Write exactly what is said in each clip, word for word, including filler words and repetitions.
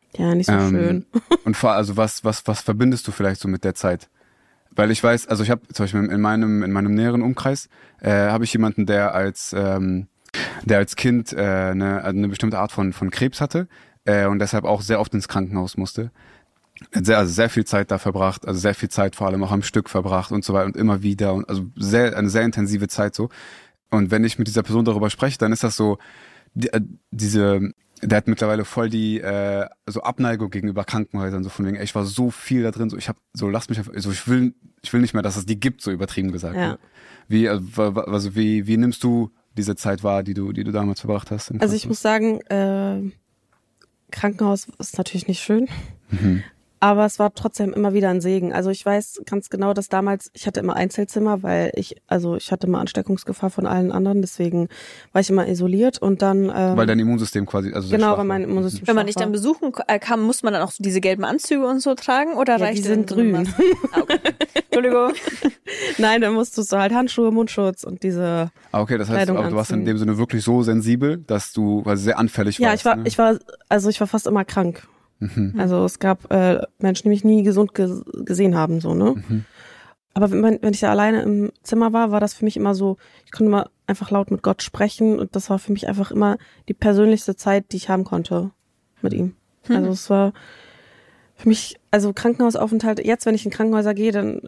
Ja, nicht so ähm, schön. Und vor, also was, was, was verbindest du vielleicht so mit der Zeit? Weil ich weiß, also ich habe zum Beispiel in meinem, in meinem näheren Umkreis, äh, habe ich jemanden, der als, ähm, der als Kind äh, eine, eine bestimmte Art von, von Krebs hatte äh, und deshalb auch sehr oft ins Krankenhaus musste. Sehr, also sehr viel Zeit da verbracht, also sehr viel Zeit vor allem auch am Stück verbracht und so weiter und immer wieder und also sehr, eine sehr intensive Zeit so. Und wenn ich mit dieser Person darüber spreche, dann ist das so, die, äh, diese, der hat mittlerweile voll die äh, so Abneigung gegenüber Krankenhäusern, so von wegen, ey, ich war so viel da drin, so ich hab, so lass mich einfach, so ich will, ich will nicht mehr, dass es die gibt, so übertrieben gesagt. Ja. Ne? Wie, also, also wie, wie nimmst du diese Zeit wahr, die du, die du damals verbracht hast? Also ich muss sagen, äh, Krankenhaus ist natürlich nicht schön. Mhm. Aber es war trotzdem immer wieder ein Segen. Also ich weiß ganz genau, dass damals, ich hatte immer Einzelzimmer, weil ich, also ich hatte immer Ansteckungsgefahr von allen anderen, deswegen war ich immer isoliert und dann... Ähm, weil dein Immunsystem quasi, also sehr genau, schwach weil mein war. Immunsystem Wenn man schwach dich war. dann besuchen kam, muss man dann auch so diese gelben Anzüge und so tragen oder Ja, reicht die denn sind so eine grün. Maske? Ah, okay. Entschuldigung. Nein, dann musstest du halt Handschuhe, Mundschutz und diese Ah, okay, das heißt, Kleidung aber du warst in anziehen. dem Sinne wirklich so sensibel, dass du quasi sehr anfällig Ja, warst. ich war, ne? ich war, also ich war fast immer krank. Mhm. Also es gab äh, Menschen, die mich nie gesund ge- gesehen haben, so, ne? Mhm. Aber wenn, man, wenn ich da alleine im Zimmer war, war das für mich immer so, ich konnte immer einfach laut mit Gott sprechen und das war für mich einfach immer die persönlichste Zeit, die ich haben konnte mit ihm. Hm. Also es war für mich, also Krankenhausaufenthalte, jetzt wenn ich in Krankenhäuser gehe, dann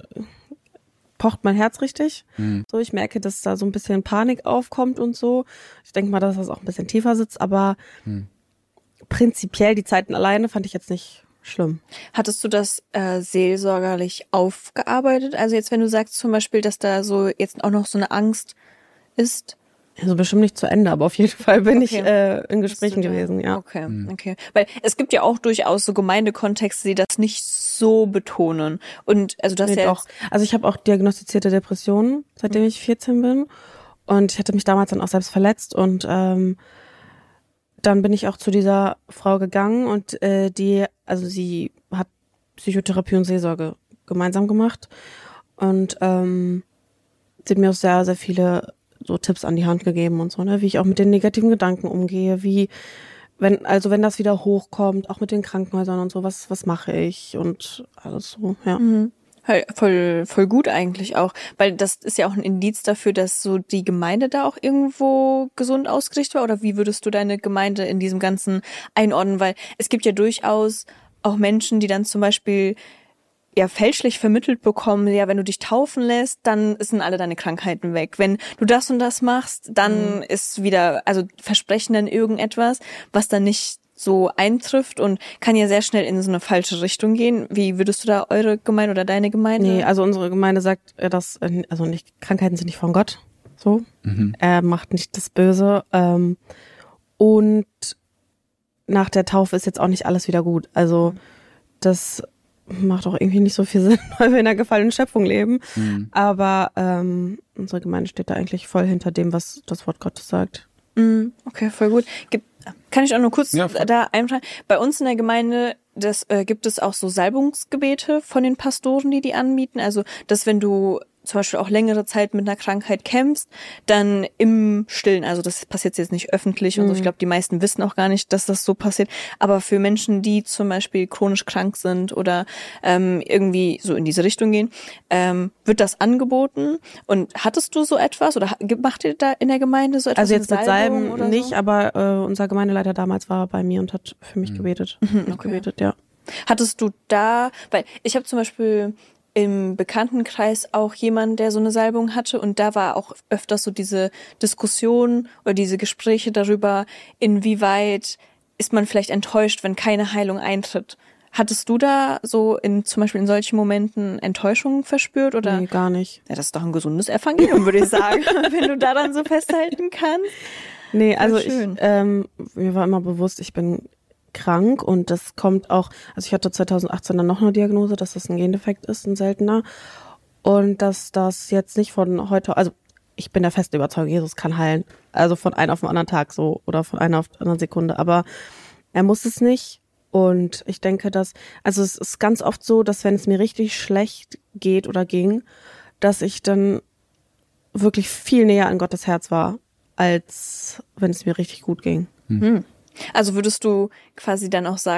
pocht mein Herz richtig. Mhm. So, ich merke, dass da so ein bisschen Panik aufkommt und so. Ich denke mal, dass das auch ein bisschen tiefer sitzt, aber Mhm. prinzipiell die Zeiten alleine fand ich jetzt nicht schlimm. Hattest du das äh, seelsorgerlich aufgearbeitet? Also jetzt, wenn du sagst zum Beispiel, dass da so jetzt auch noch so eine Angst ist. Also bestimmt nicht zu Ende, aber auf jeden Fall bin Okay. ich äh, in Bist Gesprächen du da- gewesen, ja. Okay, Mhm. okay. Weil es gibt ja auch durchaus so Gemeindekontexte, die das nicht so betonen. Und also das Nee, ja doch. Also ich habe auch diagnostizierte Depressionen, seitdem ich vierzehn bin. Und ich hatte mich damals dann auch selbst verletzt und ähm, dann bin ich auch zu dieser Frau gegangen und äh, die, also sie hat Psychotherapie und Seelsorge gemeinsam gemacht und ähm, sie hat mir auch sehr, sehr viele so Tipps an die Hand gegeben und so, ne, wie ich auch mit den negativen Gedanken umgehe, wie, wenn, also wenn das wieder hochkommt, auch mit den Krankenhäusern und so, was, was mache ich und alles so, ja. Mhm. Voll, voll, voll gut eigentlich auch, weil das ist ja auch ein Indiz dafür, dass so die Gemeinde da auch irgendwo gesund ausgerichtet war. Oder wie würdest du deine Gemeinde in diesem Ganzen einordnen? Weil es gibt ja durchaus auch Menschen, die dann zum Beispiel ja fälschlich vermittelt bekommen, ja, wenn du dich taufen lässt, dann sind alle deine Krankheiten weg. Wenn du das und das machst, dann mhm. ist wieder, also versprechen dann irgendetwas, was dann nicht so eintrifft und kann ja sehr schnell in so eine falsche Richtung gehen. Wie würdest du da eure Gemeinde oder deine Gemeinde? Nee, also unsere Gemeinde sagt, äh, dass, äh, also nicht, Krankheiten sind nicht von Gott, so. Mhm. Er macht nicht das Böse, ähm, und nach der Taufe ist jetzt auch nicht alles wieder gut. Also, das macht auch irgendwie nicht so viel Sinn, weil wir in einer gefallenen Schöpfung leben. Mhm. Aber, ähm, unsere Gemeinde steht da eigentlich voll hinter dem, was das Wort Gottes sagt. Okay, voll gut. Gibt, kann ich auch nur kurz Ja, voll. da eintragen? Bei uns in der Gemeinde, das äh, gibt es auch so Salbungsgebete von den Pastoren, die die anbieten. Also, dass wenn du zum Beispiel auch längere Zeit mit einer Krankheit kämpfst, dann im Stillen, also das passiert jetzt nicht öffentlich und so, ich glaube, die meisten wissen auch gar nicht, dass das so passiert, aber für Menschen, die zum Beispiel chronisch krank sind oder ähm, irgendwie so in diese Richtung gehen, ähm, wird das angeboten. Und hattest du so etwas oder macht ihr da in der Gemeinde so etwas? Also jetzt mit Salben oder nicht, so? aber äh, unser Gemeindeleiter damals war bei mir und hat für mich gebetet. Mhm, Mich okay. gebetet, ja. Hattest du da, weil ich habe zum Beispiel im Bekanntenkreis auch jemanden, der so eine Salbung hatte und da war auch öfters so diese Diskussion oder diese Gespräche darüber, inwieweit ist man vielleicht enttäuscht, wenn keine Heilung eintritt. Hattest du da so in zum Beispiel in solchen Momenten Enttäuschung verspürt oder? Nee, gar nicht. Ja, das ist doch ein gesundes Evangelium, würde ich sagen, wenn du daran so festhalten kannst. Nee, also ich, schön. ähm, mir war immer bewusst, ich bin krank und das kommt auch, also ich hatte zwanzig achtzehn dann noch eine Diagnose, dass das ein Gendefekt ist, ein seltener und dass das jetzt nicht von heute, also ich bin der festen Überzeugung, Jesus kann heilen, also von einem auf den anderen Tag so oder von einer auf die andere Sekunde, aber er muss es nicht und ich denke, dass, also es ist ganz oft so, dass wenn es mir richtig schlecht geht oder ging, dass ich dann wirklich viel näher an Gottes Herz war, als wenn es mir richtig gut ging. Also würdest du quasi dann auch sagen,